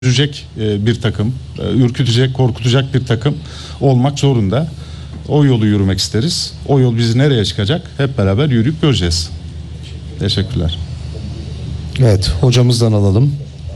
üzecek bir takım, ürkütecek, korkutacak bir takım olmak zorunda. O yolu yürümek isteriz. O yol bizi nereye çıkacak? Hep beraber yürüyüp göreceğiz. Teşekkürler. Evet, hocamızdan alalım.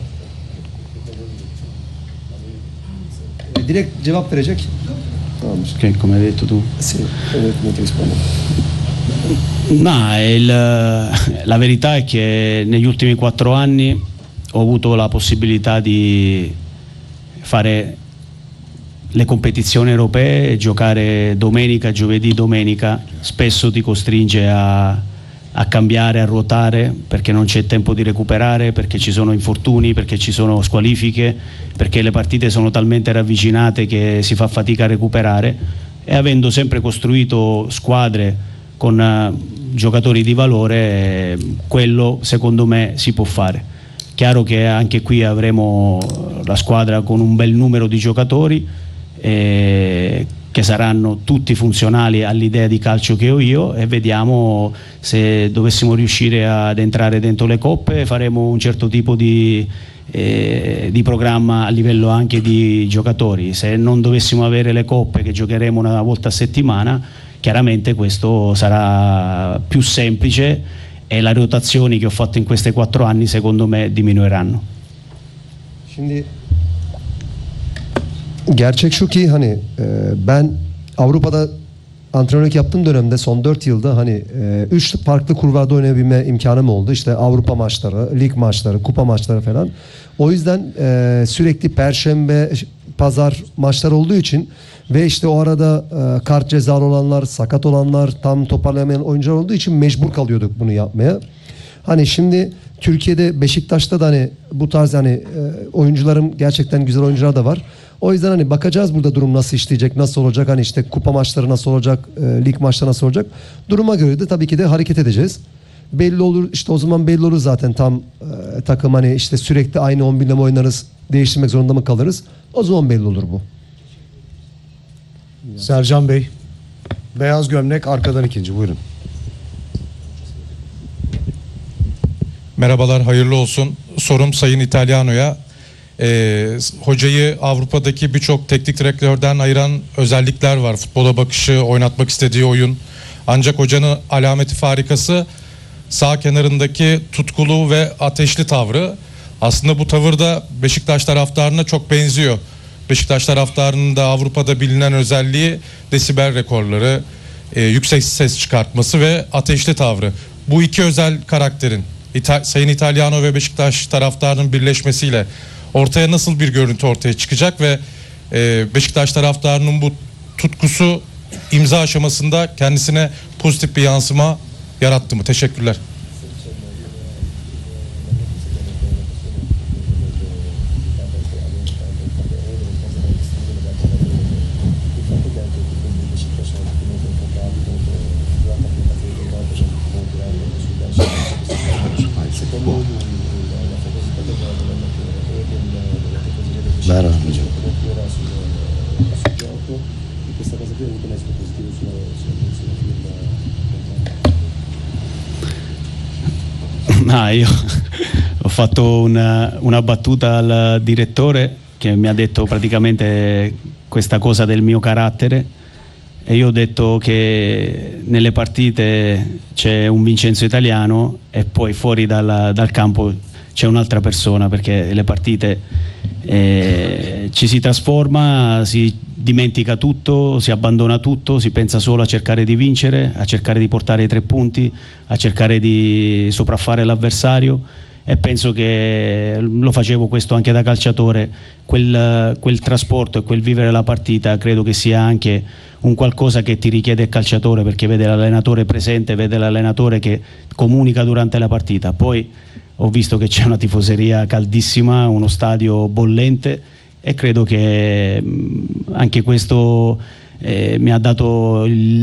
Direkt cevap verecek. Che come hai detto tu? Sì, evidentemente rispondo. No, la verità è che negli ultimi 4 anni ho avuto la possibilità di fare le competizioni europee e giocare domenica, giovedì, domenica. Spesso ti costringe a cambiare, a ruotare, perché non c'è tempo di recuperare, perché ci sono infortuni, perché ci sono squalifiche, perché le partite sono talmente ravvicinate che si fa fatica a recuperare, e avendo sempre costruito squadre con giocatori di valore, quello secondo me si può fare. Chiaro che anche qui avremo la squadra con un bel numero di giocatori che saranno tutti funzionali all'idea di calcio che ho io, e vediamo se dovessimo riuscire ad entrare dentro le coppe, faremo un certo tipo di programma a livello anche di giocatori. Se non dovessimo avere le coppe, che giocheremo una volta a settimana, chiaramente questo sarà più semplice e le rotazioni che ho fatto in questi 4 anni secondo me diminuiranno. Şimdi gerçek şu ki hani ben Avrupa'da antrenörlük yaptığım dönemde son 4 yılda hani 3 farklı kulvarda oynayabilme imkanım oldu. İşte Avrupa maçları, lig maçları, kupa maçları falan. O yüzden sürekli perşembe, pazar maçlar olduğu için ve işte o arada kart cezalı olanlar, sakat olanlar, tam toparlayamayan oyuncular olduğu için mecbur kalıyorduk bunu yapmaya. Hani şimdi Türkiye'de, Beşiktaş'ta da hani bu tarz hani oyuncularım, gerçekten güzel oyuncular da var. O yüzden hani bakacağız burada durum nasıl işleyecek, nasıl olacak, hani işte kupa maçları nasıl olacak, lig maçları nasıl olacak. Duruma göre de tabii ki de hareket edeceğiz. Belli olur işte, o zaman belli olur zaten tam takım, hani işte sürekli aynı 11'le mi oynarız, değiştirmek zorunda mı kalırız, o zaman belli olur bu. Sercan Bey, beyaz gömlek arkadan ikinci, buyurun. Merhabalar, hayırlı olsun. Sorum Sayın Italiano'ya. Hocayı Avrupa'daki birçok teknik direktörden ayıran özellikler var. Futbola bakışı, oynatmak istediği oyun. Ancak hocanın alameti farikası sağ kenarındaki tutkulu ve ateşli tavrı. Aslında bu tavır da Beşiktaş taraftarına çok benziyor. Beşiktaş taraftarının da Avrupa'da bilinen özelliği desibel rekorları, yüksek ses çıkartması ve ateşli tavrı. Bu iki özel karakterin Sayın Italiano ve Beşiktaş taraftarının birleşmesiyle ortaya nasıl bir görüntü ortaya çıkacak ve Beşiktaş taraftarının bu tutkusu imza aşamasında kendisine pozitif bir yansıma yarattı mı? Teşekkürler. Merhaba hocam. No, io ho fatto una battuta al direttore che mi ha detto praticamente questa cosa del mio carattere, e io ho detto che nelle partite c'è un Vincenzo Italiano e poi fuori dal campo c'è un'altra persona, perché le partite ci si trasforma, si dimentica tutto, si abbandona tutto, si pensa solo a cercare di vincere, a cercare di portare i 3 punti, a cercare di sopraffare l'avversario, e penso che lo facevo questo anche da calciatore. Quel trasporto e quel vivere la partita credo che sia anche un qualcosa che ti richiede il calciatore, perché vede l'allenatore presente, vede l'allenatore che comunica durante la partita. Poi ho visto che c'è una tifoseria caldissima, uno stadio bollente, e credo che anche questo mi ha dato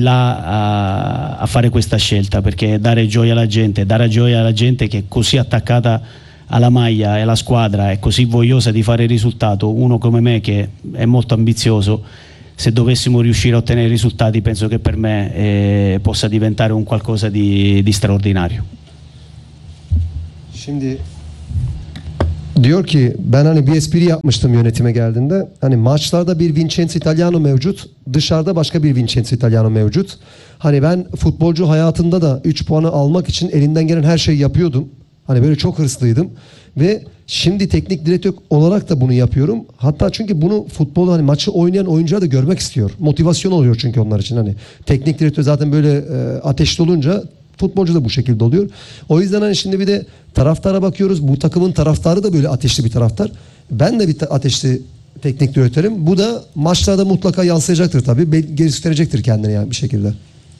a fare questa scelta, perché dare gioia alla gente che è così attaccata alla maglia e alla squadra, è così vogliosa di fare il risultato. Uno come me che è molto ambizioso, se dovessimo riuscire a ottenere risultati, penso che per me possa diventare un qualcosa di straordinario. Şimdi Diyor ki ben hani bir espri yapmıştım yönetime geldiğinde. Hani maçlarda bir Vincenzo Italiano mevcut. Dışarıda başka bir Vincenzo Italiano mevcut. Hani ben futbolcu hayatında da 3 puanı almak için elinden gelen her şeyi yapıyordum. Hani böyle çok hırslıydım. Ve şimdi teknik direktör olarak da bunu yapıyorum. Hatta çünkü bunu futbolu hani maçı oynayan oyuncular da görmek istiyor. Motivasyon oluyor çünkü onlar için. Hani teknik direktör zaten böyle ateşli olunca futbolcu da bu şekilde oluyor. O yüzden hani şimdi bir de taraftara bakıyoruz. Bu takımın taraftarı da böyle ateşli bir taraftar. Ben de bir ateşli teknik direktörüm. Bu da maçlarda mutlaka yansıyacaktır tabii. Gösterecektir kendini yani bir şekilde.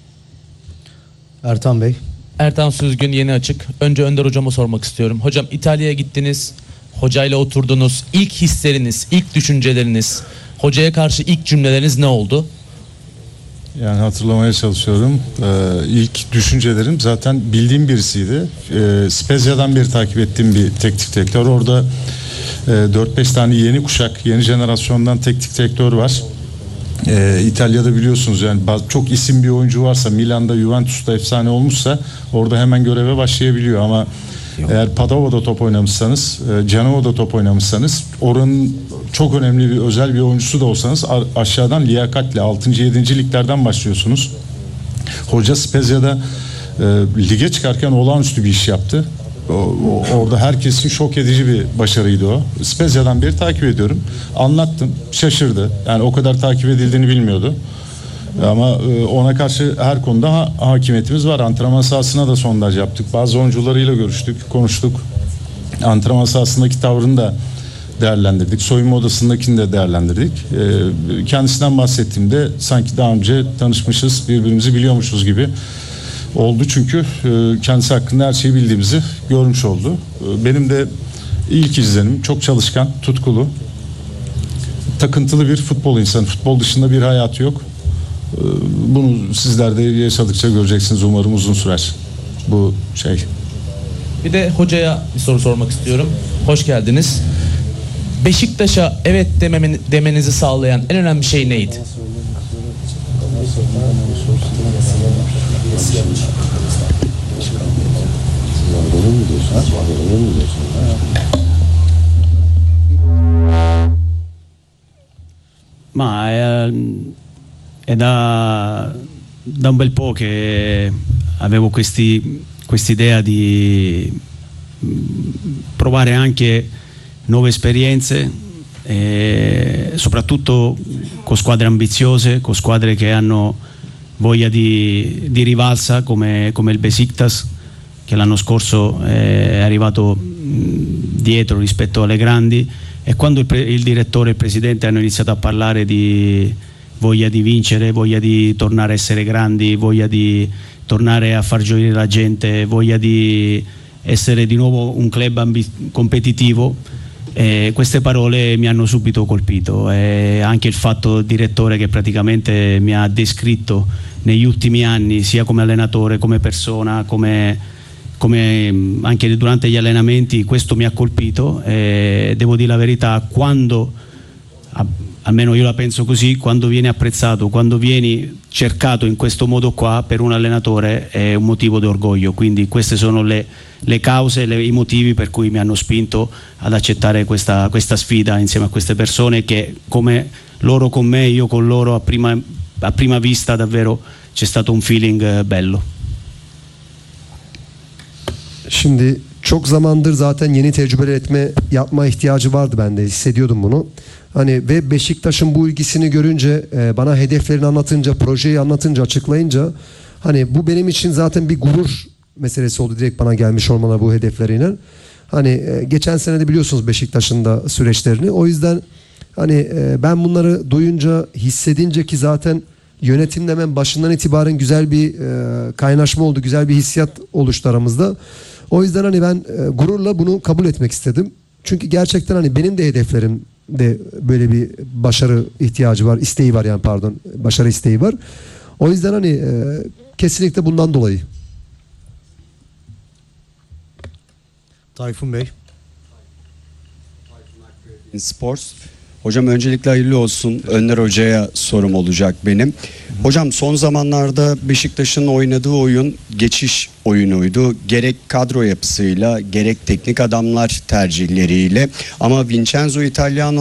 Ertan Bey. Ertan Süzgün, Yeni Açık. Önce Önder hocama sormak istiyorum. Hocam, İtalya'ya gittiniz, hocayla oturdunuz. İlk hisleriniz, ilk düşünceleriniz, hocaya karşı ilk cümleleriniz ne oldu? Yani hatırlamaya çalışıyorum. İlk düşüncelerim zaten bildiğim birisiydi. Spezia'dan beri takip ettiğim bir teknik direktör. Orada 4-5 tane yeni kuşak, yeni jenerasyondan teknik direktör var. İtalya'da biliyorsunuz yani çok isim bir oyuncu varsa, Milan'da, Juventus'ta efsane olmuşsa orada hemen göreve başlayabiliyor ama eğer Padova'da top oynamışsanız, Cenova'da top oynamışsanız, oranın çok önemli bir özel bir oyuncusu da olsanız aşağıdan liyakatle 6. 7. liglerden başlıyorsunuz. Hoca Spezia'da lige çıkarken olağanüstü bir iş yaptı. Orada herkesin şok edici bir başarıydı o. Spezia'dan beri takip ediyorum. Anlattım, şaşırdı. Yani o kadar takip edildiğini bilmiyordu. Ama ona karşı her konuda hakimiyetimiz var. Antrenman sahasına da sondaj yaptık. Bazı oyuncularıyla görüştük, konuştuk. Antrenman sahasındaki tavrını da değerlendirdik. Soyunma odasındakini de değerlendirdik. Kendisinden bahsettiğimde sanki daha önce tanışmışız, birbirimizi biliyormuşuz gibi oldu. Çünkü kendisi hakkında her şeyi bildiğimizi görmüş oldu. Benim de ilk izlenim çok çalışkan, tutkulu, takıntılı bir futbol insanı. Futbol dışında bir hayatı yok. Bunu sizler de yaşadıkça göreceksiniz. Umarım uzun sürer bu şey. Bir de hocaya bir soru sormak istiyorum. Hoş geldiniz. Beşiktaş'a evet demenizi sağlayan en önemli şey neydi? Ma è da un bel po' che avevo quest'idea di provare anche nuove esperienze, soprattutto con squadre ambiziose, con squadre che hanno voglia di rivalsa come il Besiktas, che l'anno scorso è arrivato dietro rispetto alle grandi, e quando il direttore e il presidente hanno iniziato a parlare di voglia di vincere, voglia di tornare a essere grandi, voglia di tornare a far gioire la gente, voglia di essere di nuovo un club competitivo, queste parole mi hanno subito colpito, e anche il fatto direttore che praticamente mi ha descritto negli ultimi anni sia come allenatore, come persona, come anche durante gli allenamenti, questo mi ha colpito, e devo dire la verità, quando almeno io la penso così, quando vieni apprezzato, quando vieni cercato in questo modo qua, per un allenatore è un motivo di orgoglio. Quindi queste sono le cause, i motivi per cui mi hanno spinto ad accettare questa sfida insieme a queste persone che, come loro con me, io con loro, a prima vista davvero c'è stato un feeling bello. Şimdi çok zamandır zaten yeni tecrübeler yapma ihtiyacı vardı bende. Hissediyordum bunu. Hani ve Beşiktaş'ın bu ilgisini görünce, bana hedeflerini anlatınca, projeyi anlatınca, açıklayınca, hani bu benim için zaten bir gurur meselesi oldu, direkt bana gelmiş olmalar bu hedefleriyle. Hani geçen sene de biliyorsunuz Beşiktaş'ın da süreçlerini. O yüzden hani ben bunları duyunca, hissedince, ki zaten yönetimle hemen başından itibaren güzel bir kaynaşma oldu, güzel bir hissiyat oluştu aramızda. O yüzden hani ben gururla bunu kabul etmek istedim. Çünkü gerçekten hani benim de hedeflerim de böyle bir başarı ihtiyacı var, isteği var yani, pardon, başarı isteği var. O yüzden hani kesinlikle bundan dolayı. Tayfun Bey. Sports. Hocam öncelikle hayırlı olsun. Önder Hoca'ya sorum olacak benim. Hocam son zamanlarda Beşiktaş'ın oynadığı oyun geçiş oyunuydu. Gerek kadro yapısıyla gerek teknik adamlar tercihleriyle, ama Vincenzo Italiano